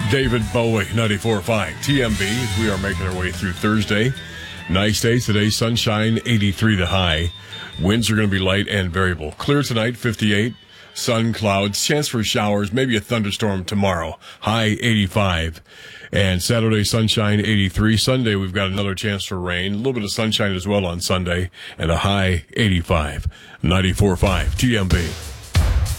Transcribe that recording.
David Bowie, 94.5 TMB. We are making our way through Thursday. Nice day today. Sunshine, 83 the high. Winds are going to be light and variable. Clear tonight, 58. Sun, clouds, chance for showers, maybe a thunderstorm tomorrow. High, 85. And Saturday, sunshine, 83. Sunday, we've got another chance for rain. A little bit of sunshine as well on Sunday. And a high, 85. 94.5 TMB.